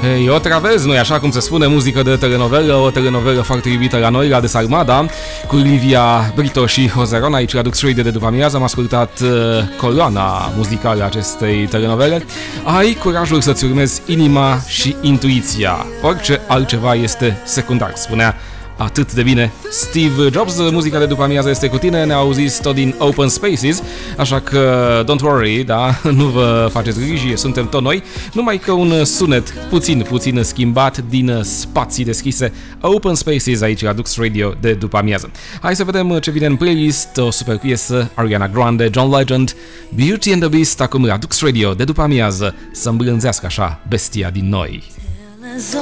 Hey, otra vez, nu-i așa cum se spune, muzică de telenovelă, o telenovelă foarte iubită la noi, la Desarmada, cu Livia Brito și Jose Ron, aici la Dux Radio de după amiază. Am ascultat coloana muzicală a acestei telenovele. Ai curajul să-ți urmezi inima și intuiția. Orice altceva este secundar, spunea atât de bine Steve Jobs. Muzica de după amiază este cu tine, ne-au zis tot din Open Spaces, așa că don't worry, da, nu vă faceți griji, suntem tot noi, numai că un sunet puțin schimbat din spații deschise. Open Spaces aici la Dux Radio de după amiază. Hai să vedem ce vine în playlist, o super piesă, Ariana Grande, John Legend, Beauty and the Beast, acum la Dux Radio de după amiază, să îmblânzească așa bestia din noi.